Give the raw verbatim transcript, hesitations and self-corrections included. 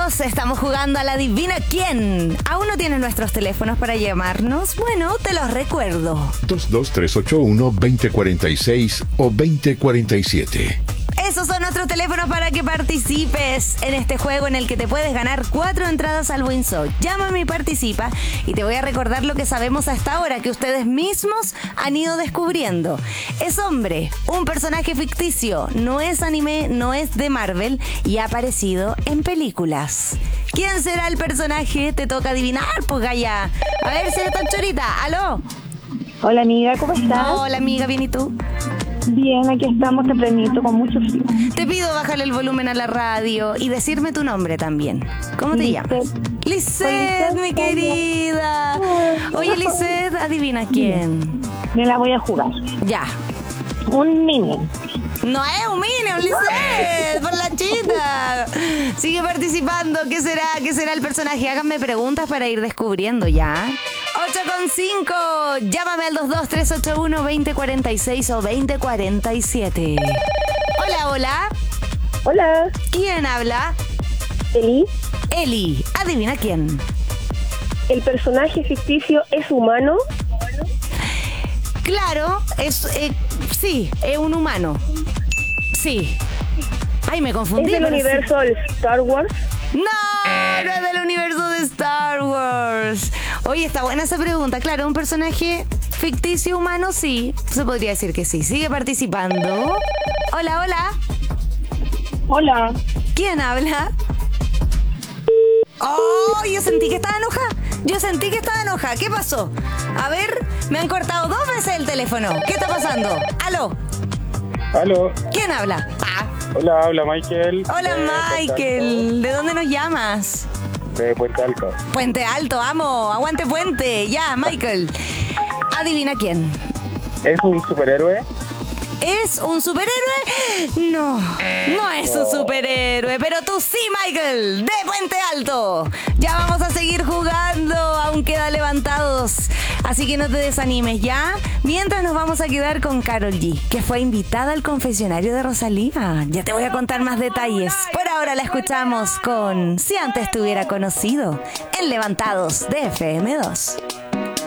Seguimos, estamos jugando a la Adivina Quién. ¿Aún no tienes nuestros teléfonos para llamarnos? Bueno, te los recuerdo. dos dos tres ocho uno, dos cero cuatro seis o dos cero cuatro siete. Esos son nuestros teléfonos para que participes en este juego en el que te puedes ganar cuatro entradas al Windsor. Llámame y participa y te voy a recordar lo que sabemos hasta ahora, que ustedes mismos han ido descubriendo. Es hombre, un personaje ficticio, no es anime, no es de Marvel y ha aparecido en películas. ¿Quién será el personaje? Te toca adivinar, pues Gaya. A ver si eres tan chorita. ¿Aló? Hola amiga, ¿cómo estás? Hola amiga, ¿bien y tú? Bien, aquí estamos tempranito con mucho frío. Te pido bajarle el volumen a la radio y decirme tu nombre también. ¿Cómo te Lisset. llamas? Lisset, mi querida. Oye, Lisset, adivina quién. Me la voy a jugar. Ya. Un Minion. No es un Minion, Lisset, por la chita. Sigue participando. ¿Qué será? ¿Qué será el personaje? Háganme preguntas para ir descubriendo ya. ocho con cinco. Llámame al dos dos tres ocho uno, dos cero cuatro seis o dos cero cuatro siete. Hola, hola. Hola. ¿Quién habla? Eli. Eli. Adivina quién. ¿El personaje ficticio es humano? Claro, es eh, sí, es un humano. Sí. Ay, me confundí. ¿Es del pero universo sí. de Star Wars? No, no es del universo de Star Wars. Oye, está buena esa pregunta. Claro, un personaje ficticio humano, sí. Se podría decir que sí. Sigue participando. Hola, hola. Hola. ¿Quién habla? Oh, yo sentí que estaba enojada. Yo sentí que estaba enojada. ¿Qué pasó? A ver, me han cortado dos veces el teléfono. ¿Qué está pasando? ¿Aló? Aló. ¿Quién habla? Ah. Hola, habla Michael. Hola, de Michael. ¿De dónde nos llamas? De Puente Alto. Puente Alto, amo. Aguante Puente. Ya, Michael. Adivina quién. ¿Es un superhéroe? ¿Es un superhéroe? No, no es un superhéroe, pero tú sí, Michael, de Puente Alto. Ya vamos a seguir jugando, aún queda levantados. Así que no te desanimes, ¿ya? Mientras nos vamos a quedar con Karol G, que fue invitada al confesionario de Rosalía. Ya te voy a contar más detalles. Por ahora la escuchamos con Si antes te hubiera conocido, en Levantados de F M dos.